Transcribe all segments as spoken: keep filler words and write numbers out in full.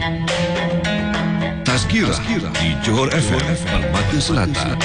Tazkirah di Johor F M Permata Selatan.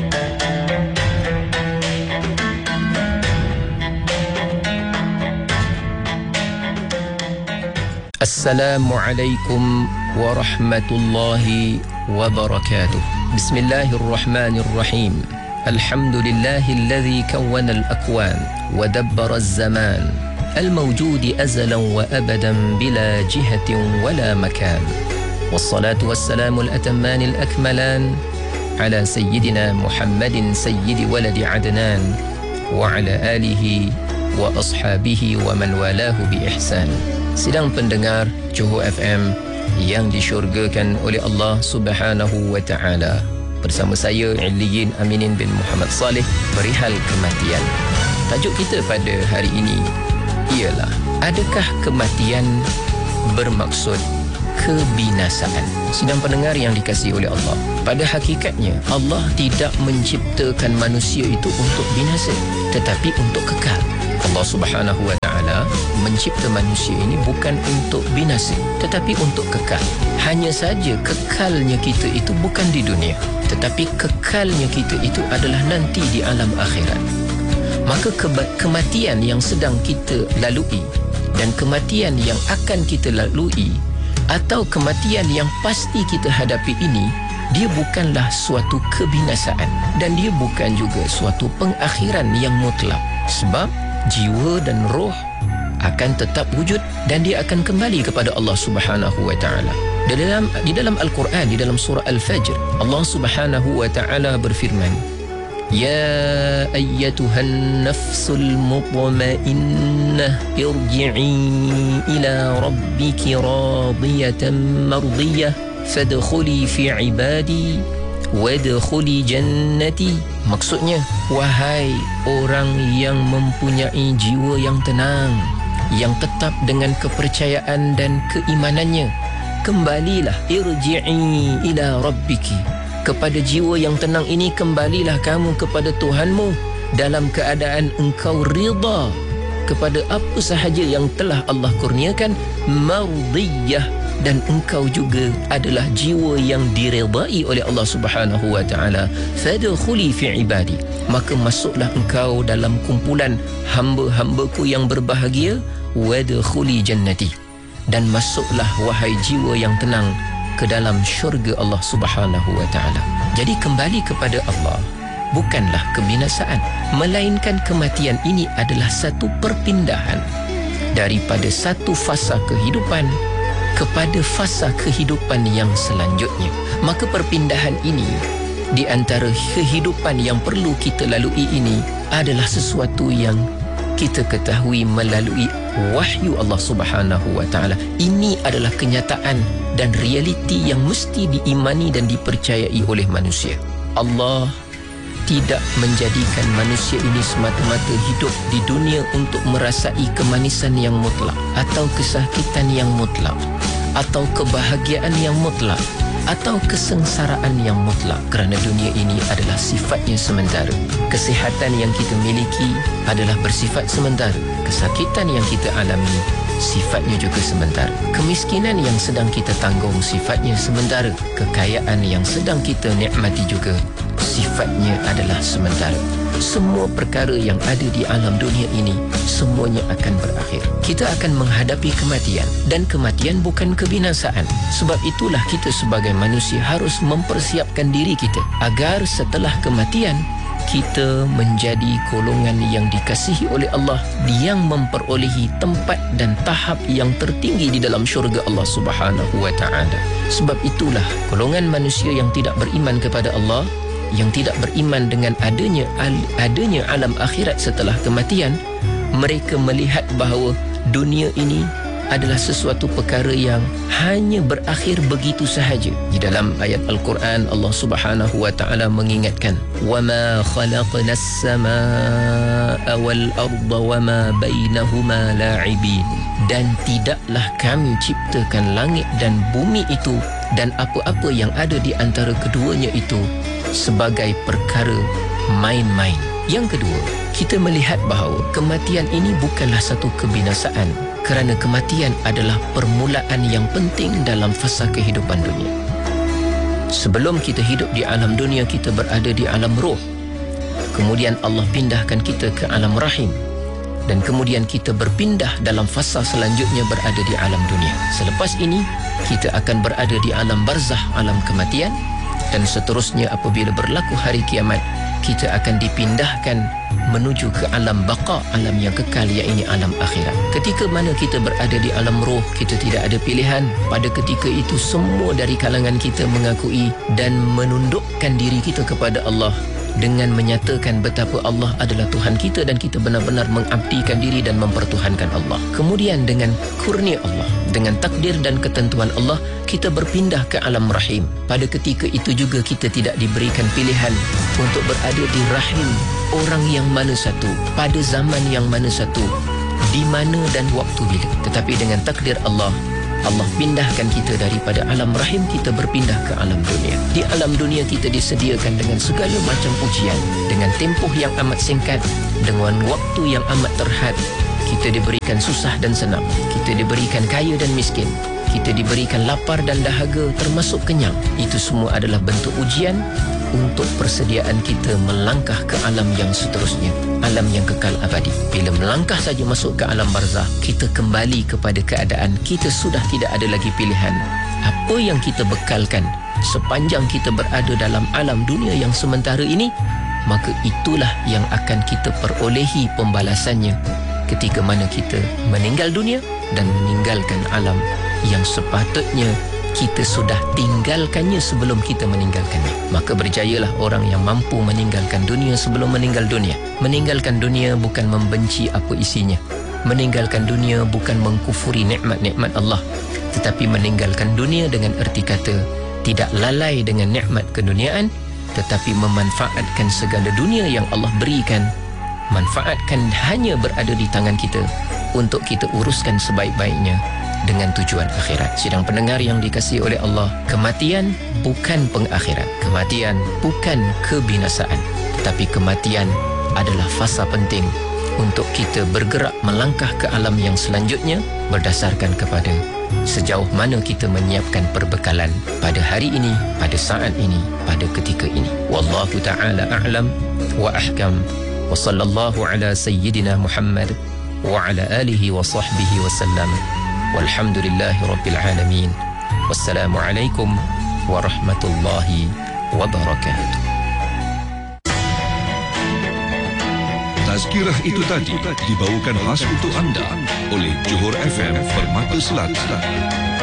Assalamualaikum warahmatullahi wabarakatuh. Bismillahirrahmanirrahim. Alhamdulillahilladzi kawwana al-akwan wa dabbara az-zaman al-mawjudi azalan wa abadan bila jihatin wala makan. Wassalatu wassalamu al-atamman al-akmalan ala sayyidina Muhammadin sayyidi waladi Adnan wa ala alihi wa ashabihi wa man walahu bi ihsan. Sidang pendengar Johor F M yang disyurgakan oleh Allah Subhanahu wa taala. Bersama saya Illiyin Aminin bin Muhammad Saleh, perihal kematian. Tajuk kita pada hari ini ialah, adakah kematian bermaksud kebinasaan? Sidang pendengar yang dikasihi oleh Allah, pada hakikatnya Allah tidak menciptakan manusia itu untuk binasa, tetapi untuk kekal. Allah Subhanahu wa taala mencipta manusia ini bukan untuk binasa, tetapi untuk kekal. Hanya saja kekalnya kita itu bukan di dunia, tetapi kekalnya kita itu adalah nanti di alam akhirat. Maka ke- kematian yang sedang kita lalui dan kematian yang akan kita lalui atau kematian yang pasti kita hadapi ini, dia bukanlah suatu kebinasaan dan dia bukan juga suatu pengakhiran yang mutlak. Sebab jiwa dan roh akan tetap wujud dan dia akan kembali kepada Allah Subhanahu wa taala. Di dalam di dalam Al-Quran, di dalam surah Al-Fajr, Allah Subhanahu wa taala berfirman, "Ya ayyatuhan nafsul mutmainnah irji'i ila rabbiki radiyatan mardiyah fadkhuli fi ibadi wadkhuli jannati." Maksudnya, wahai orang yang mempunyai jiwa yang tenang, yang tetap dengan kepercayaan dan keimanannya, kembalilah, irji'i ila rabbiki, kepada jiwa yang tenang ini kembalilah kamu kepada Tuhanmu dalam keadaan engkau rida kepada apa sahaja yang telah Allah kurniakan, mardiyah, dan engkau juga adalah jiwa yang diredai oleh Allah Subhanahu wa taala. Fadkhuli fi ibadi, maka masuklah engkau dalam kumpulan hamba-hambaku yang berbahagia. Wadkhuli jannati, dan masuklah wahai jiwa yang tenang ke dalam syurga Allah Subhanahu wa taala. Jadi kembali kepada Allah bukanlah kebinasaan, melainkan kematian ini adalah satu perpindahan daripada satu fasa kehidupan kepada fasa kehidupan yang selanjutnya. Maka perpindahan ini di antara kehidupan yang perlu kita lalui ini adalah sesuatu yang kita ketahui melalui wahyu Allah Subhanahu wa taala. Ini adalah kenyataan dan realiti yang mesti diimani dan dipercayai oleh manusia. Allah tidak menjadikan manusia ini semata-mata hidup di dunia untuk merasai kemanisan yang mutlak atau kesakitan yang mutlak atau kebahagiaan yang mutlak atau kesengsaraan yang mutlak, kerana dunia ini adalah sifatnya sementara. Kesihatan yang kita miliki adalah bersifat sementara. Kesakitan yang kita alami sifatnya juga sementara. Kemiskinan yang sedang kita tanggung sifatnya sementara. Kekayaan yang sedang kita nikmati juga sifatnya adalah sementara. Semua perkara yang ada di alam dunia ini semuanya akan berakhir. Kita akan menghadapi kematian, dan kematian bukan kebinasaan. Sebab itulah kita sebagai manusia harus mempersiapkan diri kita agar setelah kematian kita menjadi golongan yang dikasihi oleh Allah, yang memperolehi tempat dan tahap yang tertinggi di dalam syurga Allah Subhanahu wa taala. Sebab itulah golongan manusia yang tidak beriman kepada Allah, yang tidak beriman dengan adanya adanya alam akhirat setelah kematian, mereka melihat bahawa dunia ini adalah sesuatu perkara yang hanya berakhir begitu sahaja. Di dalam ayat Al-Quran, Allah Subhanahu wa taala mengingatkan, "Wama khalaqnas samaa'a wal arda wama bainahuma la'ibin." Dan tidaklah kami ciptakan langit dan bumi itu dan apa-apa yang ada di antara keduanya itu sebagai perkara main-main. Yang kedua, kita melihat bahawa kematian ini bukanlah satu kebinasaan, Kerana kematian adalah permulaan yang penting dalam fasa kehidupan dunia. Sebelum kita hidup di alam dunia, kita berada di alam roh. Kemudian Allah pindahkan kita ke alam rahim. Dan kemudian kita berpindah dalam fasa selanjutnya berada di alam dunia. Selepas ini, kita akan berada di alam barzah, alam kematian. Dan seterusnya apabila berlaku hari kiamat, kita akan dipindahkan menuju ke alam baqa, alam yang kekal, iaitu alam akhirat. Ketika mana kita berada di alam roh, kita tidak ada pilihan. Pada ketika itu semua dari kalangan kita mengakui dan menundukkan diri kita kepada Allah dengan menyatakan betapa Allah adalah Tuhan kita dan kita benar-benar mengabdikan diri dan mempertuhankan Allah. Kemudian dengan kurnia Allah, dengan takdir dan ketentuan Allah, kita berpindah ke alam rahim. Pada ketika itu juga kita tidak diberikan pilihan untuk berada di rahim orang yang mana satu, pada zaman yang mana satu, di mana dan waktu bila. Tetapi dengan takdir Allah, Allah pindahkan kita daripada alam rahim, kita berpindah ke alam dunia. Di alam dunia kita disediakan dengan segala macam ujian, dengan tempoh yang amat singkat, dengan waktu yang amat terhad. Kita diberikan susah dan senang, kita diberikan kaya dan miskin, kita diberikan lapar dan dahaga, termasuk kenyang. Itu semua adalah bentuk ujian untuk persediaan kita melangkah ke alam yang seterusnya, alam yang kekal abadi. Bila melangkah saja masuk ke alam barzah, kita kembali kepada keadaan kita sudah tidak ada lagi pilihan. Apa yang kita bekalkan sepanjang kita berada dalam alam dunia yang sementara ini, maka itulah yang akan kita perolehi pembalasannya ketika mana kita meninggal dunia dan meninggalkan alam yang sepatutnya kita sudah tinggalkannya sebelum kita meninggalkannya. Maka berjayalah orang yang mampu meninggalkan dunia sebelum meninggal dunia. Meninggalkan dunia bukan membenci apa isinya. Meninggalkan dunia bukan mengkufuri nikmat-nikmat Allah, tetapi meninggalkan dunia dengan erti kata tidak lalai dengan nikmat keduniaan, tetapi memanfaatkan segala dunia yang Allah berikan. Manfaatkan hanya berada di tangan kita untuk kita uruskan sebaik-baiknya dengan tujuan akhirat. Sidang pendengar yang dikasihi oleh Allah, kematian bukan pengakhiran. Kematian bukan kebinasaan. Tetapi kematian adalah fasa penting untuk kita bergerak melangkah ke alam yang selanjutnya berdasarkan kepada sejauh mana kita menyiapkan perbekalan pada hari ini, pada saat ini, pada ketika ini. Wallahu ta'ala a'lam wa ahkam. Wa sallallahu ala sayyidina Muhammad wa ala alihi wa sahbihi wa sallam. Walhamdulillahi rabbil alamin. Wassalamualaikum warahmatullahi wabarakatuh. Tazkirah itu tadi dibawakan khas untuk anda oleh Johor F M Permata Selatan.